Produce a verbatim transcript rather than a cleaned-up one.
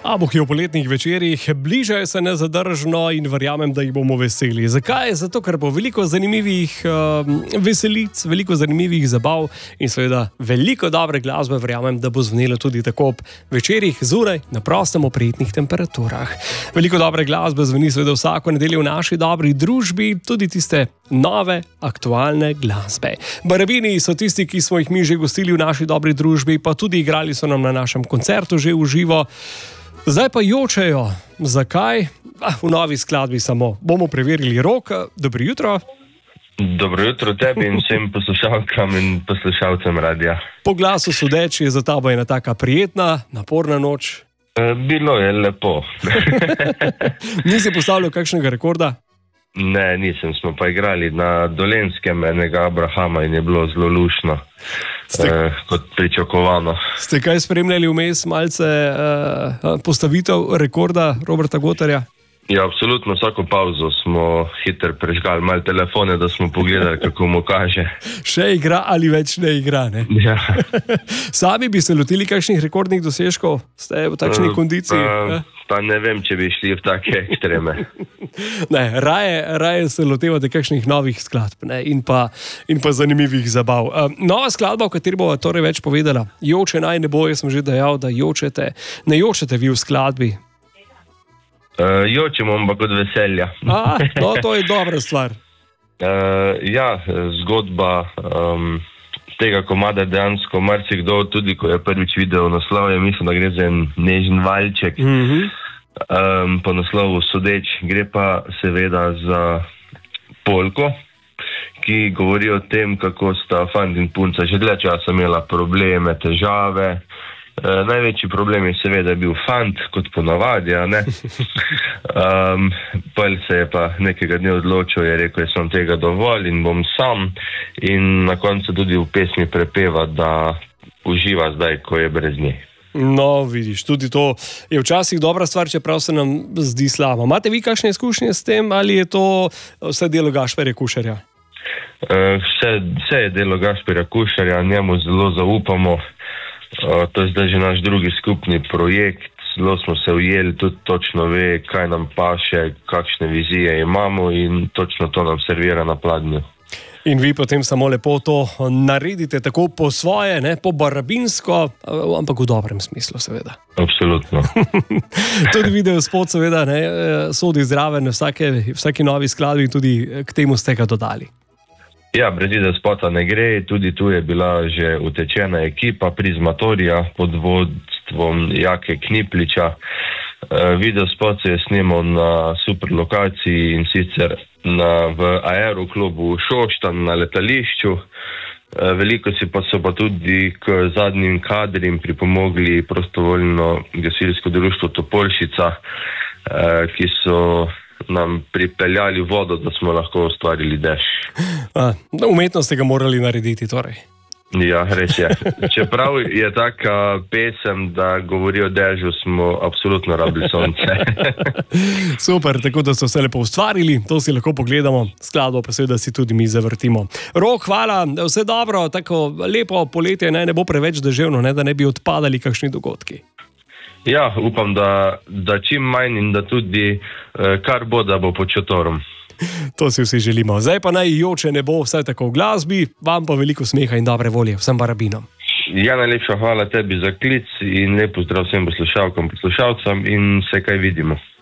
Jabolki o poletnih večerih bližajo se nezadržno in verjamem, da jih bomo veseli. Zakaj? Zato, ker bo veliko zanimivih uh, veselic, veliko zanimivih zabav in seveda veliko dobre glasbe, verjamem, da bo zvonilo tudi tako ob večerih zunaj na prostem ob prijetnih temperaturah. Veliko dobre glasbe zvoni seveda vsako nedeljo v naši dobri družbi, tudi tiste nove, aktualne glasbe. Barabini so tisti, ki smo jih mi že gostili v naši dobri družbi, pa tudi igrali so nam na našem koncertu že v živo. Zdaj pa jočejo. Zakaj? Ah, v novi skladbi samo. Bomo preverili. Rok, dobro jutro. Dobro jutro tebi in vsem poslušalkam in poslušalcem radia. Po glasu sodeč je za tabo ena taka prijetna, naporna noč. E, bilo je lepo. Nisi postavljal kakšnega rekorda? Ne, nisem. Smo pa igrali na Dolenjskem enega Abrahama in je bilo zelo lušno. Ste, eh, kot pričakovano. Ste kaj spremljali vmes malce eh, postavitev rekorda Roberta Gotarja? Ja, absolutno. Vsako pauzo smo hitro prežgali malo telefone, da smo pogledali, kako mu kaže. Še igra ali več ne igra, ne? Ja. Sami bi se lotili kakšnih rekordnih dosežkov? Ste v takšni uh, kondiciji? Uh, pa ne vem, če bi šli v take ekstreme. Ne, raje, raje se lotevate kakšnih novih skladb, ne, in, pa, in pa zanimivih zabav. Uh, nova skladba, o kateri bova torej več povedala. Joče naj ne bo, jaz sem že dejal, da jočete. Ne jočete vi v skladbi? Uh, jočemo, ampak od veselja. A, no, to je dobra stvar. Uh, ja, zgodba um, tega komada dejansko marsikdo, tudi ko je prvič videl naslov, je mislil, da gre za en nežen valjček. Mm-hmm. um, po naslovu sodeč, gre pa seveda za polko, ki govori o tem, kako sta fant in punca že dlje časa imela probleme, težave. Uh, največji problem je seveda bil fant, kot ponavadi, a ne? Um, Pol se je pa nekega dne odločil, je rekel, jaz sem tega dovolj in bom sam. In na koncu tudi v pesmi prepeva, da uživa zdaj, ko je brez nje. No, vidiš, tudi to je včasih dobra stvar, čeprav se nam zdi slabo. Imate vi kakšne izkušnje s tem, ali je to vse delo Gašperja Kušarja? Uh, vse, vse je delo Gašperja Kušarja, njemu zelo zaupamo. Uh, to je zdaj že naš drugi skupni projekt, zelo smo se ujeli, tudi točno ve, kaj nam paše, kakšne vizije imamo in točno to nam servira na pladnju. In vi potem samo lepo to naredite tako po svoje, ne, po barabinsko, ampak v dobrem smislu seveda. Absolutno. Tudi video spot seveda ne, sodi zraven vsake, vsake novi skladbi in tudi k temu ste ga dodali. Ja, brez video spota ne gre, tudi tu je bila že utečena ekipa Prizmatorija pod vodstvom Jake Knipliča. Uh, video spot se je snimal na super lokaciji in sicer na, v aeroklubu Šoštanj na letališču. Uh, veliko si pa so pa tudi k zadnjim kadrim pripomogli prostovoljno gasilsko društvo Topolšica, uh, ki so nam pripeljali vodo, da smo lahko ustvarili dež. A, umetno ste ga morali narediti torej. Ja, res je. Čeprav je taka pesem, da govori o dežu, smo absolutno rabili sonce. Super, tako da so se lepo ustvarili, to si lahko pogledamo, skladbo pa seveda si tudi mi zavrtimo. Rok, hvala, vse dobro, tako lepo poletje, ne, ne bo preveč deževno, ne, da ne bi odpadali kakšni dogodki. Ja, upam, da, da čim manj in da tudi eh, kar bo, da bo pod šotorom. To si vsi želimo. Zdaj pa naj joče ne bo vse tako v glasbi, vam pa veliko smeha in dobre volje vsem barabinom. Ja, najlepša hvala tebi za klic in lep pozdrav vsem poslušalkam, poslušalcem in se kaj vidimo.